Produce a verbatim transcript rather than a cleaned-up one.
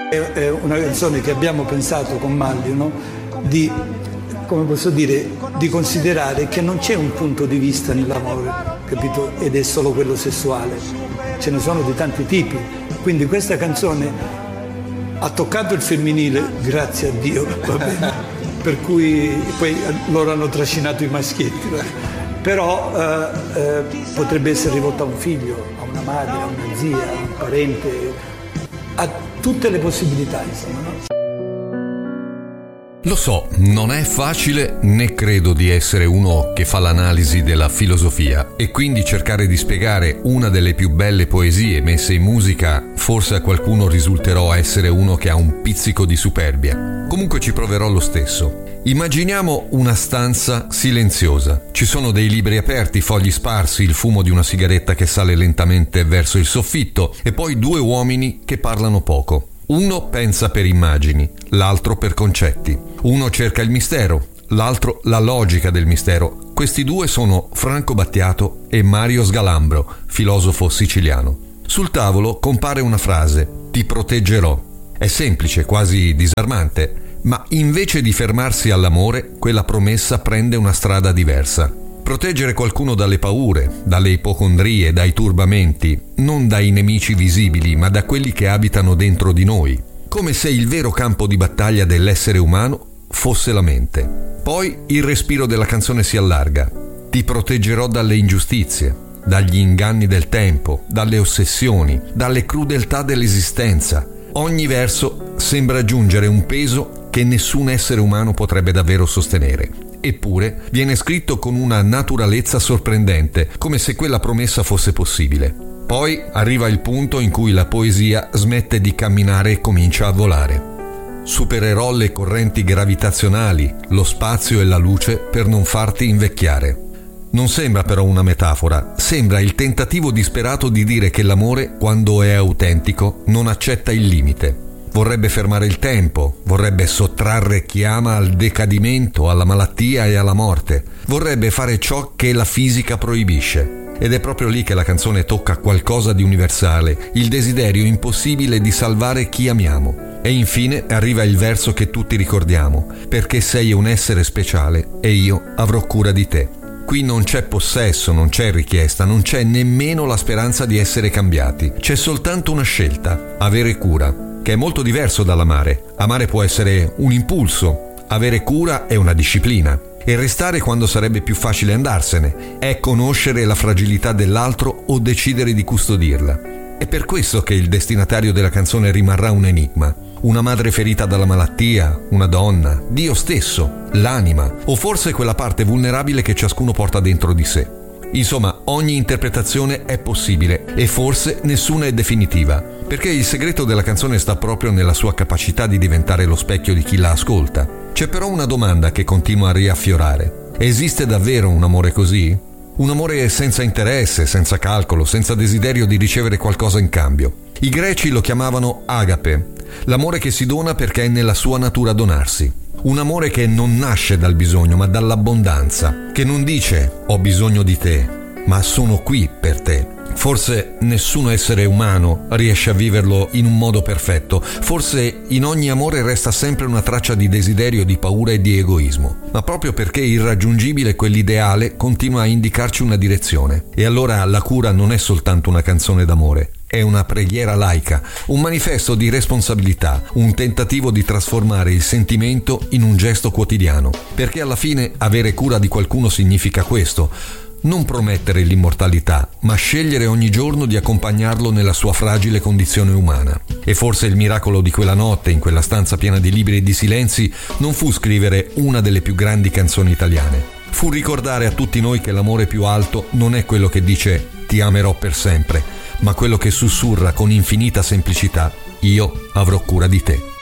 È una canzone che abbiamo pensato con Manlio, no? Di, come posso dire, di considerare che non c'è un punto di vista nell'amore, capito? Ed è solo quello sessuale, ce ne sono di tanti tipi. Quindi questa canzone ha toccato il femminile, grazie a Dio, va bene? Per cui poi loro hanno trascinato i maschietti, però eh, eh, potrebbe essere rivolta a un figlio, a una madre, a una zia, a un parente, a tutte le possibilità, insomma, no? Lo so, non è facile, né credo di essere uno che fa l'analisi della filosofia, e quindi cercare di spiegare una delle più belle poesie messe in musica forse a qualcuno risulterò essere uno che ha un pizzico di superbia. Comunque ci proverò lo stesso. Immaginiamo una stanza silenziosa. Ci sono dei libri aperti, fogli sparsi, il fumo di una sigaretta che sale lentamente verso il soffitto e poi due uomini che parlano poco. Uno pensa per immagini, l'altro per concetti. Uno cerca il mistero, l'altro la logica del mistero. Questi due sono Franco Battiato e Mario Sgalambro, filosofo siciliano. Sul tavolo compare una frase: ti proteggerò. È semplice, quasi disarmante. Ma invece di fermarsi all'amore, quella promessa prende una strada diversa. Proteggere qualcuno dalle paure, dalle ipocondrie, dai turbamenti, non dai nemici visibili, ma da quelli che abitano dentro di noi. Come se il vero campo di battaglia dell'essere umano fosse la mente. Poi il respiro della canzone si allarga. Ti proteggerò dalle ingiustizie, dagli inganni del tempo, dalle ossessioni, dalle crudeltà dell'esistenza. Ogni verso sembra aggiungere un peso che nessun essere umano potrebbe davvero sostenere. Eppure viene scritto con una naturalezza sorprendente, come se quella promessa fosse possibile. Poi arriva il punto in cui la poesia smette di camminare e comincia a volare. Supererò le correnti gravitazionali, lo spazio e la luce per non farti invecchiare. Non sembra però una metafora, sembra il tentativo disperato di dire che l'amore, quando è autentico, non accetta il limite. Vorrebbe fermare il tempo, vorrebbe sottrarre chi ama al decadimento, alla malattia e alla morte. Vorrebbe fare ciò che la fisica proibisce. Ed è proprio lì che la canzone tocca qualcosa di universale, il desiderio impossibile di salvare chi amiamo. E infine arriva il verso che tutti ricordiamo: perché sei un essere speciale e io avrò cura di te. Qui non c'è possesso, non c'è richiesta, non c'è nemmeno la speranza di essere cambiati. C'è soltanto una scelta: avere cura, che è molto diverso dall'amare. Amare può essere un impulso, avere cura è una disciplina. E restare quando sarebbe più facile andarsene è conoscere la fragilità dell'altro o decidere di custodirla. È per questo che il destinatario della canzone rimarrà un enigma. Una madre ferita dalla malattia, una donna, Dio stesso, l'anima, o forse quella parte vulnerabile che ciascuno porta dentro di sé. Insomma, ogni interpretazione è possibile e forse nessuna è definitiva, perché il segreto della canzone sta proprio nella sua capacità di diventare lo specchio di chi la ascolta. C'è però una domanda che continua a riaffiorare. Esiste davvero un amore così? Un amore senza interesse, senza calcolo, senza desiderio di ricevere qualcosa in cambio. I greci lo chiamavano agape, l'amore che si dona perché è nella sua natura donarsi. Un amore che non nasce dal bisogno, ma dall'abbondanza, che non dice ho bisogno di te, ma sono qui per te. Forse nessun essere umano riesce a viverlo in un modo perfetto, forse in ogni amore resta sempre una traccia di desiderio, di paura e di egoismo, ma proprio perché irraggiungibile quell'ideale continua a indicarci una direzione. E allora la cura non è soltanto una canzone d'amore, è una preghiera laica, un manifesto di responsabilità, un tentativo di trasformare il sentimento in un gesto quotidiano, perché alla fine avere cura di qualcuno significa questo: non promettere l'immortalità, ma scegliere ogni giorno di accompagnarlo nella sua fragile condizione umana. E forse il miracolo di quella notte, in quella stanza piena di libri e di silenzi, non fu scrivere una delle più grandi canzoni italiane. Fu ricordare a tutti noi che l'amore più alto non è quello che dice ti amerò per sempre, ma quello che sussurra con infinita semplicità io avrò cura di te.